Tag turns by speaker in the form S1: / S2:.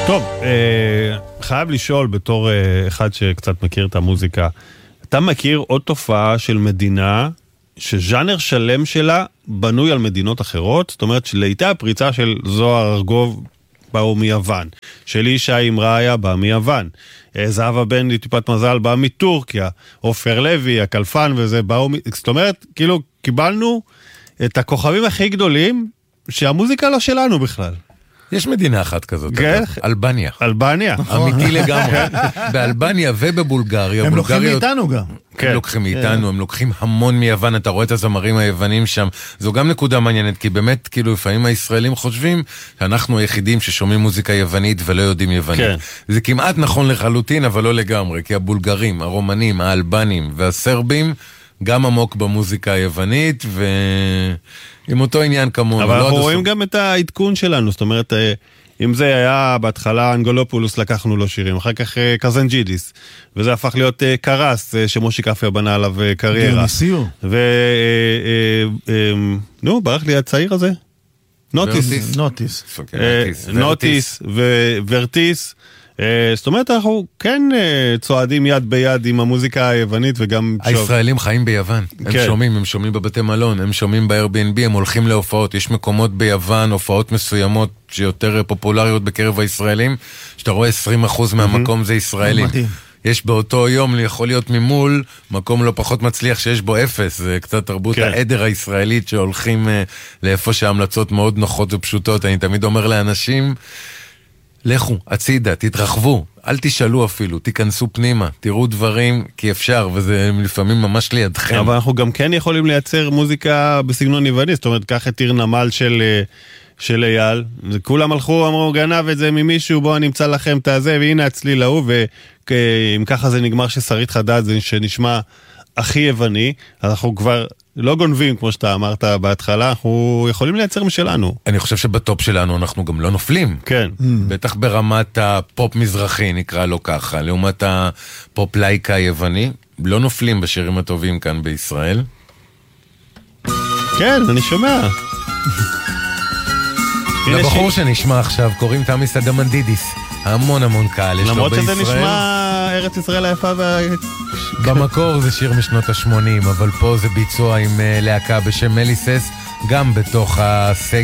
S1: טוב, חייב לשאול בתור אחד שקצת מכיר את המוזיקה, אתה מכיר עוד תופעה של מדינה שז'אנר שלם שלה בנוי על מדינות אחרות? זאת אומרת שלעיתי הפריצה של זוהר ארגוב באו מיוון, של אישה עם ראיה בא מיוון, זהבה בן טיפת מזל בא מטורקיה, עופר לוי, הקלפן וזה באו, זאת אומרת, כאילו קיבלנו את הכוכבים הכי גדולים שהמוזיקה לא שלנו בכלל.
S2: יש מדינה אחת כזאת, אלבניה.
S1: אלבניה.
S2: אמיתי לגמרי. באלבניה ובבולגריה.
S3: הם לוקחים מאיתנו גם.
S2: הם לוקחים מאיתנו, הם לוקחים המון מיוון, אתה רואה את הזמרים היוונים שם. זו גם נקודה מעניינת, כי באמת, כאילו, לפעמים הישראלים חושבים שאנחנו היחידים ששומעים מוזיקה יוונית ולא יודעים יוונית. זה כמעט נכון לחלוטין, אבל לא לגמרי, כי הבולגרים, הרומנים, האלבנים והסרבים, גם עמוק במוזיקה היוונית, ועם אותו עניין כמונו.
S1: אבל אנחנו רואים גם את העדכון שלנו, זאת אומרת, אם זה היה בהתחלה אנגולופולוס, לקחנו לו שירים, אחר כך קזנג'ידיס, וזה הפך להיות קרס, שמושי קפיה בנה עליו קריירה.
S3: דיוניסיו.
S1: נו, ברח לי הצעיר הזה? נוטיס. נוטיס וורטיס. זאת אומרת, אנחנו כן צועדים יד ביד עם המוזיקה היוונית וגם...
S2: הישראלים חיים ביוון, הם שומעים בבתי מלון, הם שומעים ב-Airbnb, הם הולכים להופעות, יש מקומות ביוון, הופעות מסוימות שיותר פופולריות בקרב הישראלים, שאתה רואה 20% מהמקום זה ישראלים. יש באותו יום, יכול להיות ממול, מקום לא פחות מצליח שיש בו 0, זה קצת תרבות העדר הישראלית שהולכים לאיפה שההמלצות מאוד נוחות ופשוטות. אני תמיד אומר לאנשים, לכו, הצידה, תתרחבו, אל תשאלו אפילו, תיכנסו פנימה, תראו דברים, כי אפשר, וזה לפעמים ממש לידכם.
S1: אבל אנחנו גם כן יכולים לייצר מוזיקה בסגנון יווני, זאת אומרת, קח את עיר נמל של אייל, כולם הלכו, אמרו, גנב את זה ממישהו, בואו נמצא לכם את הזה, והנה הצליל ההוא, ואם ככה זה נגמר ששרית חדד, זה שנשמע הכי יווני, אנחנו כבר לא גונבים, כמו שאתה אמרת בהתחלה, אנחנו יכולים לייצר משלנו.
S2: אני חושב שבטופ שלנו אנחנו גם לא נופלים.
S1: כן.
S2: בטח ברמת הפופ מזרחי, נקרא לו ככה, לעומת הפופ לייקה היווני, לא נופלים בשירים הטובים כאן בישראל.
S1: כן, אני שומע.
S2: לבחור שנשמע עכשיו, קוראים תמיס אדמנדידיס. המון קהל יש לו בישראל.
S1: למרות שזה נשמע ארץ ישראל היפה
S2: במקור זה שיר משנות ה-80, אבל פה זה ביצוע עם להקה בשם מליסס, גם בתוך הסגל.